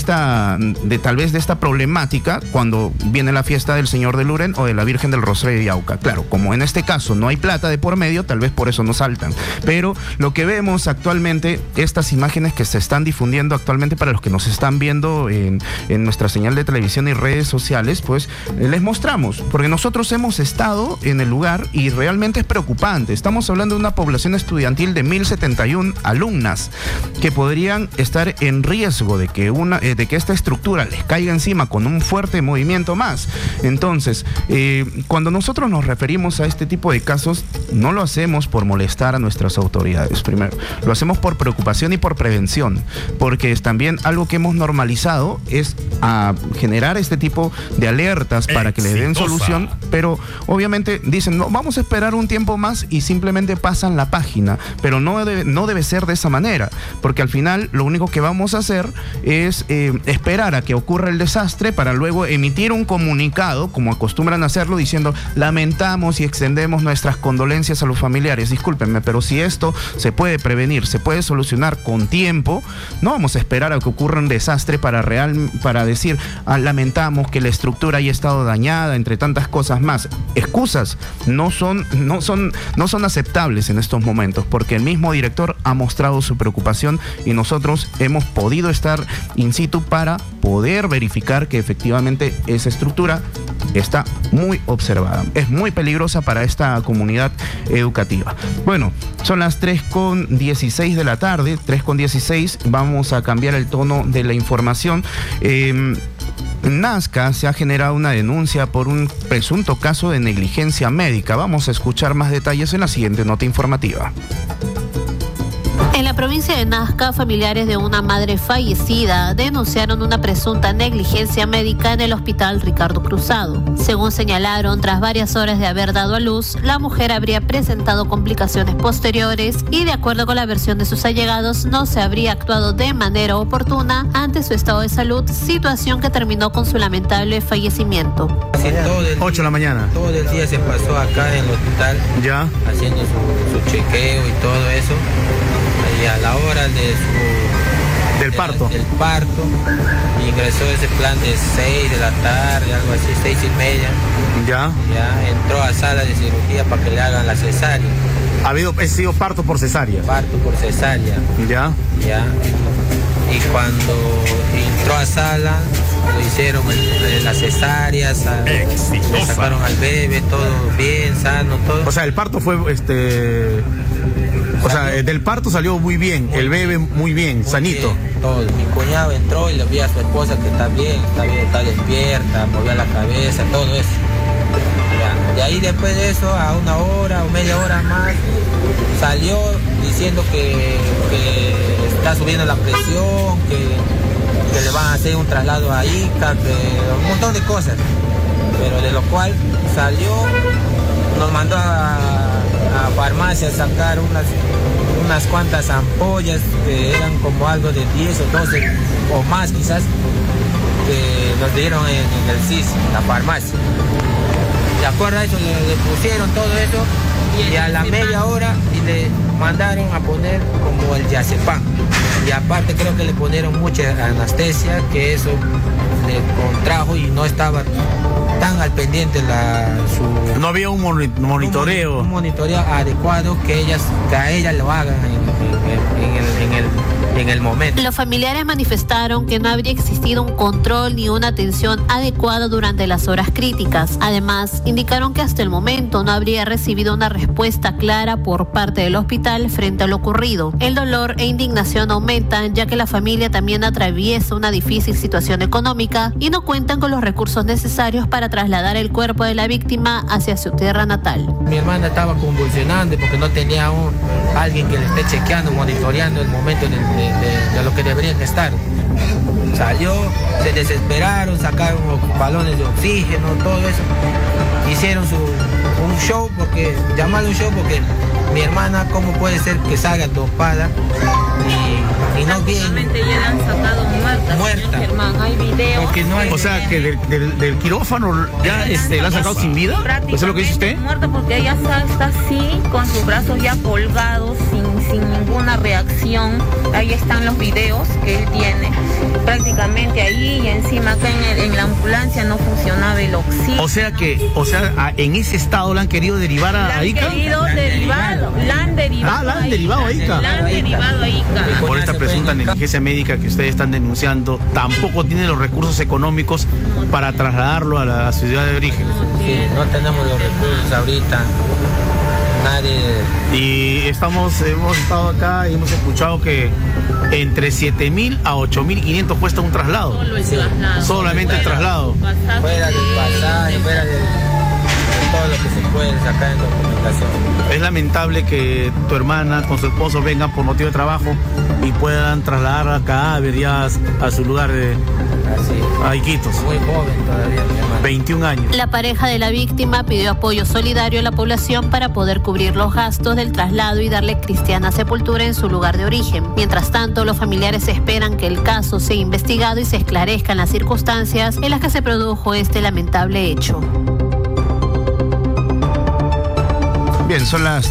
tal vez de esta problemática cuando viene la fiesta del Señor de Luren o de la Virgen del Rosario de Yauca. Claro, como en este caso no hay plata de por medio, tal vez por eso no saltan. Pero lo que vemos actualmente, estas imágenes que se están difundiendo actualmente para los que nos están viendo en nuestra señal de televisión y redes sociales, pues les mostramos, porque nosotros hemos estado en el lugar y realmente es preocupante. Estamos hablando de una población estudiantil de 1.071 alumnas que podrían estar en riesgo de que esta estructura les caiga encima con un fuerte movimiento más. Entonces, cuando nosotros nos referimos a este tipo de casos, no lo hacemos por molestar a nuestras autoridades, primero, lo hacemos por preocupación y por prevención, porque es también algo que hemos normalizado, es a generar este tipo de alertas para que le den solución, pero obviamente dicen, no, vamos a esperar un tiempo más, y simplemente pasan la página, pero no debe ser de esa manera, porque al final lo único que vamos a hacer es esperar a que ocurra el desastre para luego emitir un comunicado, como acostumbran a hacerlo, diciendo, lamentamos y extendemos nuestras condolencias a los familiares. Discúlpenme, pero si esto se puede prevenir, se puede solucionar con tiempo, no vamos a esperar a que ocurra un desastre para decir, lamentamos que la estructura haya estado dañada, entre tantas cosas más. Excusas no son aceptables en estos momentos, porque el mismo director ha mostrado su preocupación y nosotros hemos podido estar in situ para poder verificar que efectivamente esa estructura está muy observada. Es muy peligrosa para esta comunidad educativa. Bueno, son las 3:16 de la tarde, 3:16. Vamos a cambiar el tono de la información. Nazca se ha generado una denuncia por un presunto caso de negligencia médica. Vamos a escuchar más detalles en la siguiente nota informativa. En la provincia de Nazca, familiares de una madre fallecida denunciaron una presunta negligencia médica en el hospital Ricardo Cruzado. Según señalaron, tras varias horas de haber dado a luz, la mujer habría presentado complicaciones posteriores y, de acuerdo con la versión de sus allegados, no se habría actuado de manera oportuna ante su estado de salud, situación que terminó con su lamentable fallecimiento. 8 de la mañana. Todo el día se pasó acá en el hospital, ya haciendo su chequeo y todo eso. Y a la hora del parto, ingresó ese plan de 6 de la tarde, algo así, 6:30. Ya entró a sala de cirugía para que le hagan la cesárea. ¿Ha sido parto por cesárea? Parto por cesárea. Ya. Y cuando entró a sala, lo hicieron la cesárea, le sacaron al bebé, todo bien, sano, todo. O sea, el parto fue O sea, del parto salió muy bien, el bebé muy bien, sanito. Bien, todo. Mi cuñado entró y le vi a su esposa que está bien, está despierta, movía la cabeza, todo eso. De ahí después de eso, a una hora o media hora más, salió diciendo que está subiendo la presión, que le van a hacer un traslado a Ica, un montón de cosas. Pero de lo cual salió, nos mandó a farmacia a sacar unas cuantas ampollas que eran como algo de 10 o 12 o más quizás, que nos dieron en el CIS, la farmacia. De acuerdo a eso le pusieron todo eso y a la media hora y le mandaron a poner como el diazepam. Y aparte creo que le ponieron mucha anestesia, que eso le contrajo y no estaba tan al pendiente no había un monitoreo. Un monitoreo adecuado que a ella lo hagan en el momento. Los familiares manifestaron que no habría existido un control ni una atención adecuada durante las horas críticas. Además, indicaron que hasta el momento no habría recibido una respuesta clara por parte del hospital frente a lo ocurrido. El dolor e indignación aumentan, ya que la familia también atraviesa una difícil situación económica y no cuentan con los recursos necesarios para trasladar el cuerpo de la víctima hacia su tierra natal. Mi hermana estaba convulsionando porque no tenía alguien que le esté chequeando, monitoreando el momento de lo que deberían estar. Salió, se desesperaron, sacaron balones de oxígeno, todo eso. Hicieron un show, llamarlo un show porque mi hermana, ¿cómo puede ser que salga dopada y no bien? Ya la han sacado muerta. Germán, hay videos. No hay, o sea, que del quirófano ya la han sacado sin vida. ¿Eso es lo que dice usted? Muerta porque ella está así, con sus brazos ya colgados, sin ninguna reacción. Ahí están los videos que él tiene. Prácticamente ahí y encima acá en la ambulancia no funcionaba el oxígeno. O sea, en ese estado la han querido derivar a Ica. La han derivado a Ica. Por esta presunta negligencia médica que ustedes están denunciando, tampoco tienen los recursos económicos para trasladarlo a la ciudad de origen. Sí, no tenemos los recursos ahorita. Nadie. Y hemos estado acá y hemos escuchado que entre 7.000 a 8.500 cuesta un traslado. Solo el traslado. Solamente el traslado. Fuera del pasaje, fuera de todo lo que se puede sacar en documentación. Es lamentable que tu hermana con su esposo vengan por motivo de trabajo y puedan trasladar a cadáver ya a su lugar a Iquitos. Muy joven todavía, mi hermano. 21 años. La pareja de la víctima pidió apoyo solidario a la población para poder cubrir los gastos del traslado y darle cristiana sepultura en su lugar de origen. Mientras tanto, los familiares esperan que el caso sea investigado y se esclarezcan las circunstancias en las que se produjo este lamentable hecho. Bien, son las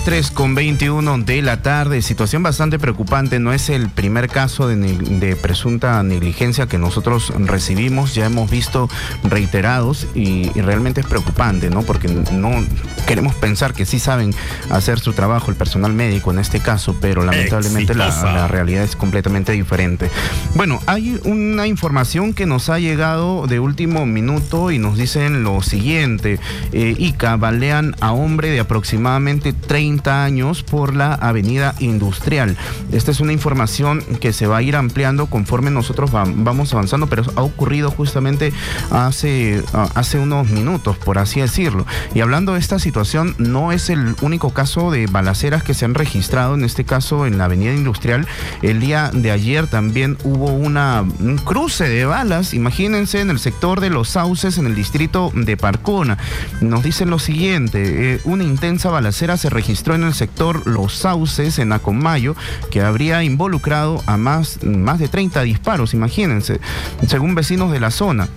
3:21 de la tarde, situación bastante preocupante, no es el primer caso de presunta negligencia que nosotros recibimos, ya hemos visto reiterados y realmente es preocupante, ¿no? Porque no queremos pensar que sí saben hacer su trabajo el personal médico en este caso, pero lamentablemente la realidad es completamente diferente. Bueno, hay una información que nos ha llegado de último minuto y nos dicen lo siguiente: Ica balean a hombre de aproximadamente 30 años por la avenida Industrial. Esta es una información que se va a ir ampliando conforme nosotros vamos avanzando, pero ha ocurrido justamente hace unos minutos, por así decirlo. Y hablando de esta situación, no es el único caso de balaceras que se han registrado, en este caso en la avenida Industrial. El día de ayer también hubo un cruce de balas, imagínense, en el sector de Los Sauces, en el distrito de Parcona. Nos dicen lo siguiente: una intensa balacera se registró en el sector Los Sauces, en Acomayo, que habría involucrado a más de 30 disparos, imagínense, según vecinos de la zona.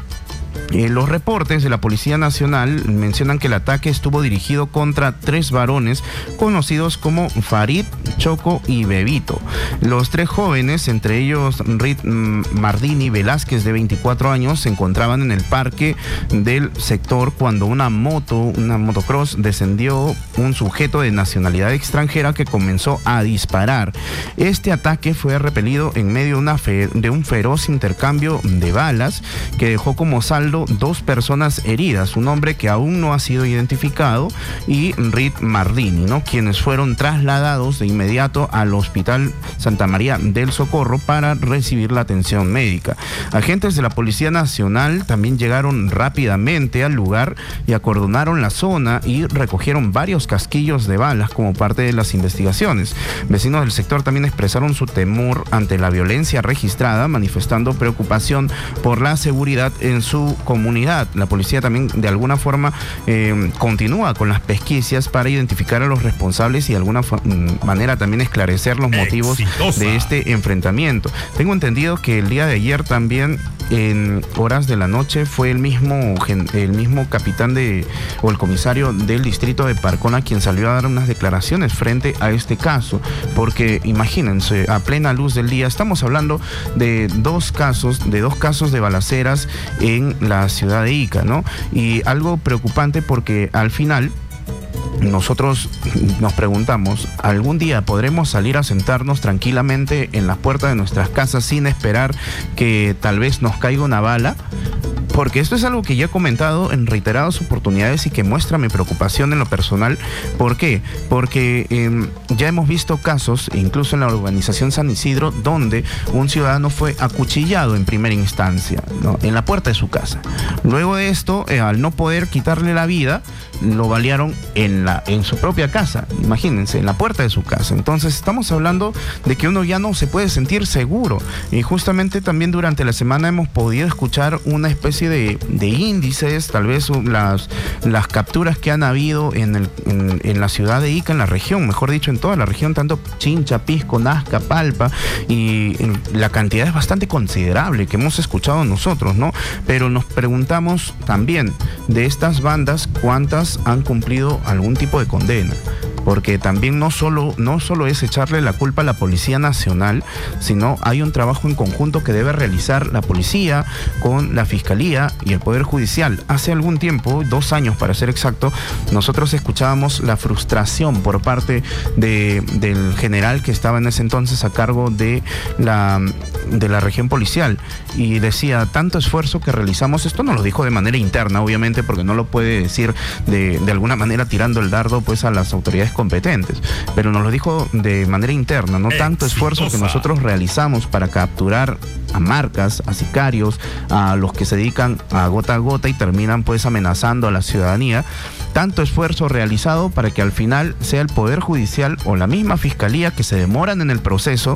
Los reportes de la Policía Nacional mencionan que el ataque estuvo dirigido contra 3 varones conocidos como Farid, Choco y Bebito. Los 3 jóvenes, entre ellos Rit Mardini Velázquez, de 24 años, se encontraban en el parque del sector cuando una motocross, descendió un sujeto de nacionalidad extranjera que comenzó a disparar. Este ataque fue repelido en medio de un feroz intercambio de balas que dejó como saldo 2 personas heridas, un hombre que aún no ha sido identificado y Rit Mardini, ¿no?, quienes fueron trasladados de inmediato al Hospital Santa María del Socorro para recibir la atención médica. Agentes de la Policía Nacional también llegaron rápidamente al lugar y acordonaron la zona y recogieron varios casquillos de balas como parte de las investigaciones. Vecinos del sector también expresaron su temor ante la violencia registrada, manifestando preocupación por la seguridad en su comunidad. La policía también de alguna forma continúa con las pesquisas para identificar a los responsables y de alguna manera también esclarecer los motivos de este enfrentamiento. Tengo entendido que el día de ayer también, en horas de la noche, fue el mismo capitán o el comisario del distrito de Parcona quien salió a dar unas declaraciones frente a este caso, porque imagínense, a plena luz del día estamos hablando de dos casos de balaceras en la ciudad de Ica, ¿no? Y algo preocupante porque al final nosotros nos preguntamos, ¿algún día podremos salir a sentarnos tranquilamente en las puertas de nuestras casas sin esperar que tal vez nos caiga una bala? Porque esto es algo que ya he comentado en reiteradas oportunidades y que muestra mi preocupación en lo personal. ¿Por qué? Porque ya hemos visto casos, incluso en la urbanización San Isidro, donde un ciudadano fue acuchillado en primera instancia, ¿no?, en la puerta de su casa. Luego de esto, al no poder quitarle la vida, lo balearon en su propia casa, imagínense, en la puerta de su casa. Entonces estamos hablando de que uno ya no se puede sentir seguro. Y justamente también durante la semana hemos podido escuchar una especie de índices, tal vez las capturas que han habido en la ciudad de Ica, en la región, mejor dicho, en toda la región, tanto Chincha, Pisco, Nazca, Palpa, y la cantidad es bastante considerable que hemos escuchado nosotros, ¿no? Pero nos preguntamos también, de estas bandas, ¿cuántas han cumplido algún tipo de condena? Porque también no solo es echarle la culpa a la Policía Nacional, sino hay un trabajo en conjunto que debe realizar la policía con la Fiscalía y el Poder Judicial. Hace algún tiempo, 2 años para ser exacto, nosotros escuchábamos la frustración por parte del general que estaba en ese entonces a cargo de la región policial, y decía, tanto esfuerzo que realizamos, esto no lo dijo de manera interna, obviamente, porque no lo puede decir de alguna manera tirando el dardo pues a las autoridades competentes, pero nos lo dijo de manera interna, ¿no? Tanto esfuerzo que nosotros realizamos para capturar a marcas, a sicarios, a los que se dedican a gota y terminan pues amenazando a la ciudadanía. Tanto esfuerzo realizado para que al final sea el Poder Judicial o la misma Fiscalía que se demoran en el proceso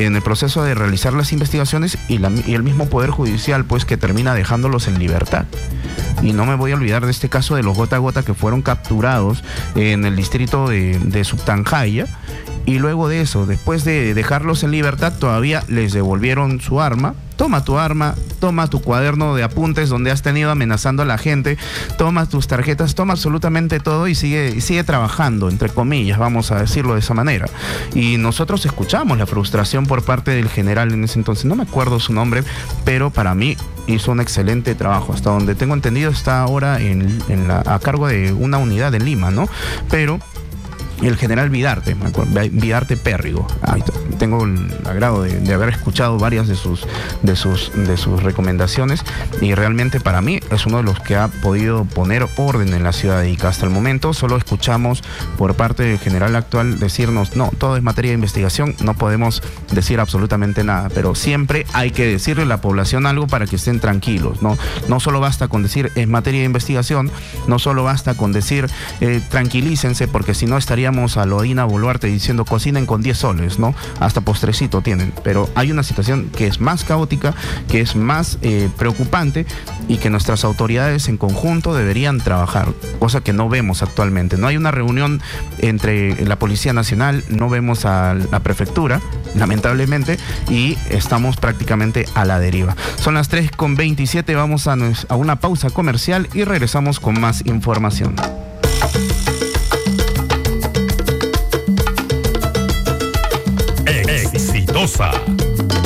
de realizar las investigaciones, y el mismo Poder Judicial pues que termina dejándolos en libertad. Y no me voy a olvidar de este caso de los gota que fueron capturados en el distrito de Subtanjaya, y luego de eso, después de dejarlos en libertad, todavía les devolvieron su arma. Toma tu arma, toma tu cuaderno de apuntes donde has tenido amenazando a la gente, toma tus tarjetas, toma absolutamente todo y sigue trabajando, entre comillas, vamos a decirlo de esa manera. Y nosotros escuchamos la frustración por parte del general en ese entonces, no me acuerdo su nombre, pero para mí hizo un excelente trabajo. Hasta donde tengo entendido está ahora a cargo de una unidad en Lima, ¿no? Pero el general Vidarte, me acuerdo, Vidarte Pérrigo. Tengo el agrado de haber escuchado varias de sus recomendaciones y realmente para mí es uno de los que ha podido poner orden en la ciudad de Ica. Hasta el momento solo escuchamos por parte del general actual decirnos, no, todo es materia de investigación, no podemos decir absolutamente nada, pero siempre hay que decirle a la población algo para que estén tranquilos, ¿no? No solo basta con decir es materia de investigación, no solo basta con decir tranquilícense, porque si no estaríamos a lo Dina Boluarte diciendo cocinen con 10 soles, ¿no? Hasta postrecito tienen, pero hay una situación que es más caótica, que es más preocupante y que nuestras autoridades en conjunto deberían trabajar, cosa que no vemos actualmente. No hay una reunión entre la Policía Nacional, no vemos a la prefectura, lamentablemente, y estamos prácticamente a la deriva. Son las 3:27, vamos a una pausa comercial y regresamos con más información. Exitosa